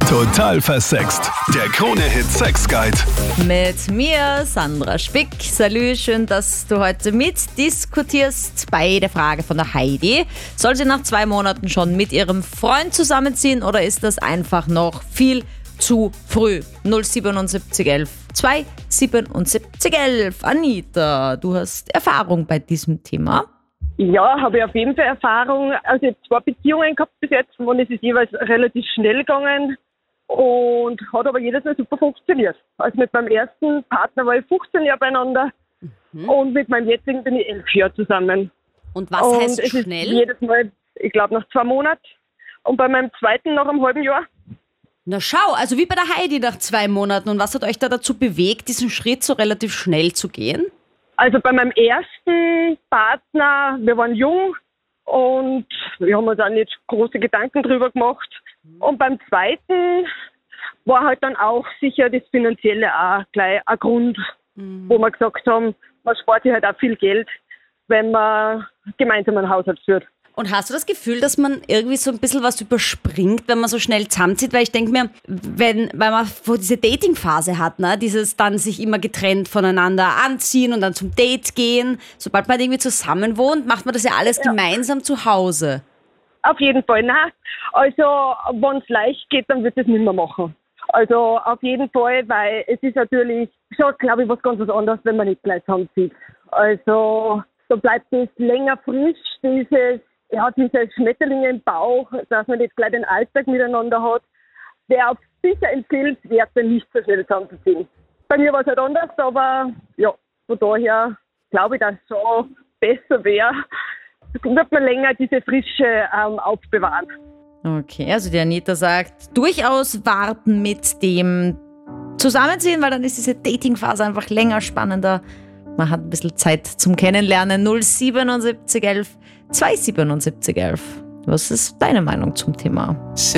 Total versext. Der Krone-Hit Sex Guide. Mit mir, Sandra Spick. Salü, schön, dass du heute mitdiskutierst bei der Frage von der Heidi. Soll sie nach 2 Monaten schon mit ihrem Freund zusammenziehen oder ist das einfach noch viel zu früh? 07711 27711. Anita, du hast Erfahrung bei diesem Thema. Ja, habe ich auf jeden Fall Erfahrung. Also ich habe 2 Beziehungen gehabt bis jetzt und es ist jeweils relativ schnell gegangen und hat aber jedes Mal super funktioniert. Also mit meinem ersten Partner war ich 15 Jahre beieinander und mit meinem jetzigen bin ich 11 Jahre zusammen. Und was heißt es schnell? Ist jedes Mal, ich glaube, nach 2 Monaten und bei meinem zweiten nach einem halben Jahr. Na schau, also wie bei der Heidi nach 2 Monaten. Und was hat euch da dazu bewegt, diesen Schritt so relativ schnell zu gehen? Also bei meinem ersten Partner, wir waren jung und wir haben uns auch nicht große Gedanken drüber gemacht. Und beim zweiten war halt dann auch sicher das Finanzielle auch gleich ein Grund, wo wir gesagt haben, man spart sich halt auch viel Geld, wenn man gemeinsam einen Haushalt führt. Und hast du das Gefühl, dass man irgendwie so ein bisschen was überspringt, wenn man so schnell zusammenzieht? Weil ich denke mir, weil man vor diese Dating-Phase hat, ne, dieses dann sich immer getrennt voneinander anziehen und dann zum Date gehen. Sobald man irgendwie zusammen wohnt, macht man das ja alles gemeinsam zu Hause. Auf jeden Fall, nein. Also wenn es leicht geht, dann wird es nicht mehr machen. Also auf jeden Fall, weil es ist natürlich schon, glaube ich, was ganz anderes, wenn man nicht gleich zusammenzieht. Also da bleibt es länger frisch, diese Schmetterlinge im Bauch, dass man jetzt gleich den Alltag miteinander hat, wäre auf sicher empfehlenswert, nicht so schnell zusammenzuziehen. Bei mir war es halt anders, aber ja, von daher glaube ich, dass es schon besser wäre, wird man länger diese Frische aufbewahren. Okay, also die Anita sagt, durchaus warten mit dem Zusammenziehen, weil dann ist diese Dating-Phase einfach länger spannender. Man hat ein bisschen Zeit zum Kennenlernen. 07711 27711. Was ist deine Meinung zum Thema?